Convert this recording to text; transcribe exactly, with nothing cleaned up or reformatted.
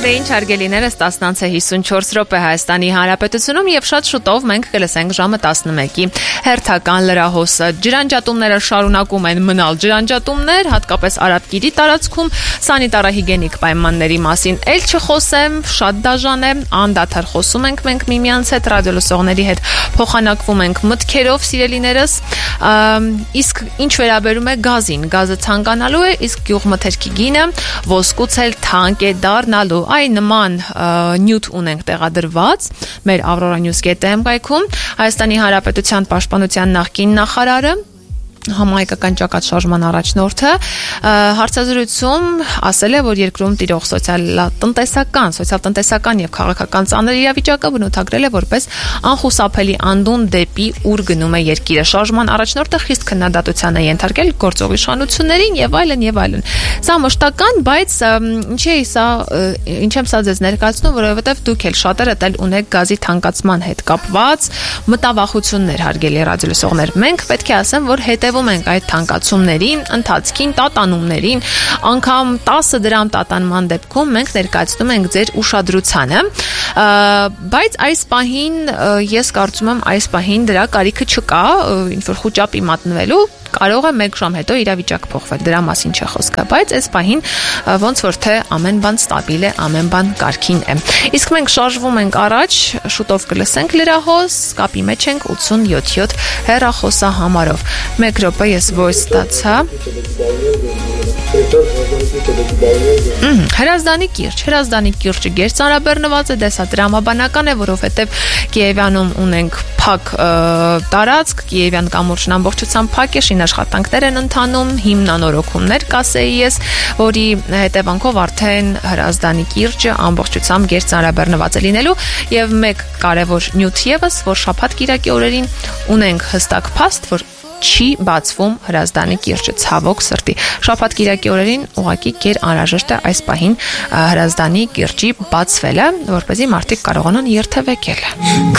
Ինչ հարգելիներս տասնանց է հիսունչորս րոպե Հայաստանի Հանրապետությունում եւ շատ շուտով մենք կլսենք ժամը տասնմեկի հերթական լրահոսը։ Ջրանջատումները շարունակում են մնալ ջրանջատումներ, հատկապես Արաբկիրի տարածքում սանիտարահիգենիկ պայմանների մասին էլ չխոսեմ, շատ դաժան է, անդադար խոսում ենք մենք միմյանց հետ, ռադիոլսողների հետ փոխանակվում ենք մտքերով, սիրելիներս, իսկ ինչ վերաբերում է գազին, գազը ցանկանալու է, իսկ գյուղմթերքի գինը ոսկուց էլ թանկ է դառնալու։ Այն նման նյութ ունենք տեղադրված մեր Aurora News dot am կայքում։ Հայաստանի Հանրապետության Պաշտպանության նախկին նախարարը համահայկական ճակատշարժման առաջնորդը հարցազրույցում ասել է, որ երկրում տիրող սոցիալ-տնտեսական, սոցիալ-տնտեսական եւ քաղաքական ծանր իրավիճակը բնութագրել է որպես անխուսափելի անդուն դեպի ուր գնում է երկիրը։ Շարժման առաջնորդը խիստ քննադատության է ենթարկել գործող իշխանություններին եւ այլն եւ այլն։ Սա մշտական, բայց ինչի է սա, ինչ եմ սա ձեզ ներկայացնում, որովհետեւ դուք էլ շատերդ էլ ունեք գազի թանկացման հետ կապված մտավախություններ, հարգելի ռադիոլսողներ։ Մենք պետք է ասեմ, որ հետ ենք այդ թանկացումներին, ընթացքին, տատանումներին, անգամ տասը դրամ տատանման դեպքում մենք ներկայացնում ենք ձեր ուշադրությանը, բայց այս պահին ես կարծում եմ այս պահին դրա կարիքը չկա, ինչ որ խուճապի մատնվելու, կարող է մեկ ժամ հետո իրավիճակ փոխվել, դրա մասին չէ խոսքը, բայց այս պահին ոնց որ թե ամեն բան ստաբիլ է, ամեն բան կարգին է։ Իսկ մենք շարժվում ենք առաջ, շուտով կլսենք լրահոս, կապի մեջ ենք ութսունյոթ յոթ հեռախոսահամարով։ Մեկ րոպե ես voice ստացա։ Հրազդանի կիրճ, Հրազդանի կիրճը գերծանրաբեռնված է, դեսա տրամաբանական է, որովհետև Կիևյանում ունենք փակ տարածք, Կիևյան կամուրջն ամբողջությամբ փակ է, շինաշխատանքներ են ընթանում, հիմնանորոգումներ կասեի ես, որի հետևանքով արդեն Հրազդանի կիրճը ամբողջությամբ գերծանրաբեռնված է լինելու եւ մեկ կարեւոր նյութ եւս, որ շաբաթ կիրակի օրերին ունենք հստակ փաստ, որ չի բացվում Հրազդանի կիրճը, ցավոք սրտի։ Շաբաթ կիրակի օրերին ուղղակի կեր անհրաժեշտ է այս պահին Հրազդանի կիրճի բացվելը, որպեսզի մարդիկ կարողանան երթևեկել։